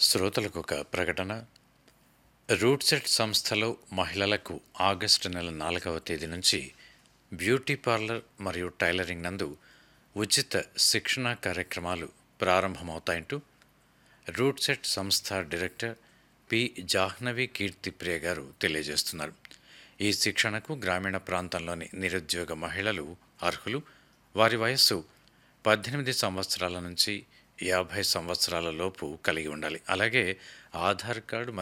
శ్రోతలకు ఒక ప్రకటన. రూట్సెట్ సంస్థలో మహిళలకు ఆగస్టు నెల 4వ తేదీ నుంచి బ్యూటీ పార్లర్ మరియు టైలరింగ్ నందు ఉచిత శిక్షణా కార్యక్రమాలు ప్రారంభమవుతాయంటూ రూట్సెట్ సంస్థ డైరెక్టర్ పి జాహ్నవి కీర్తిప్రియ గారు తెలియజేస్తున్నారు. ఈ శిక్షణకు గ్రామీణ ప్రాంతంలోని నిరుద్యోగ మహిళలు అర్హులు. వారి వయస్సు 18 సంవత్సరాల నుంచి 50 సంవత్సరాల లోపు కలిగి ఉండాలి. అలాగే ఆధార్ కార్డు